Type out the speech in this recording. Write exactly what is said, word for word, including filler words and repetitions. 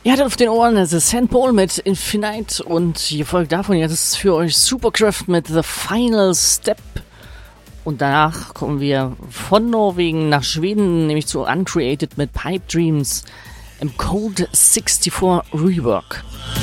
Ihr hattet auf den Ohren, das ist Saint Paul mit Infinite und hier folgt davon jetzt für euch Supercraft mit The Final Step. Und danach kommen wir von Norwegen nach Schweden, nämlich zu Uncreated mit Pipe Dreams im Code sechsundsiebzig Rework.